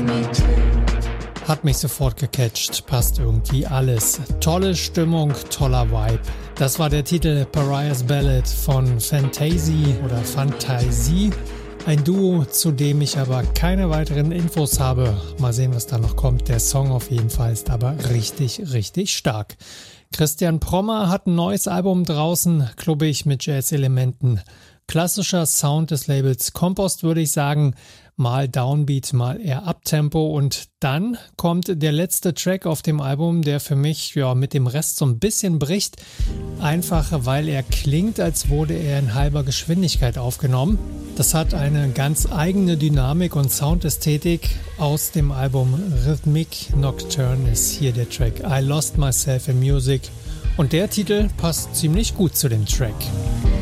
Hat mich sofort gecatcht, passt irgendwie alles. Tolle Stimmung, toller Vibe. Das war der Titel Pariah's Ballad von Fantasy oder Fantasie. Ein Duo, zu dem ich aber keine weiteren Infos habe. Mal sehen, was da noch kommt. Der Song auf jeden Fall ist aber richtig, richtig stark. Christian Prommer hat ein neues Album draußen, klubbig mit Jazz-Elementen. Klassischer Sound des Labels Compost, würde ich sagen. Mal Downbeat, mal eher Uptempo, und dann kommt der letzte Track auf dem Album, der für mich mit dem Rest so ein bisschen bricht. Einfach weil er klingt, als wurde er in halber Geschwindigkeit aufgenommen. Das hat eine ganz eigene Dynamik und Soundästhetik. Aus dem Album Rhythmic Nocturne ist hier der Track I Lost Myself in Music, und der Titel passt ziemlich gut zu dem Track.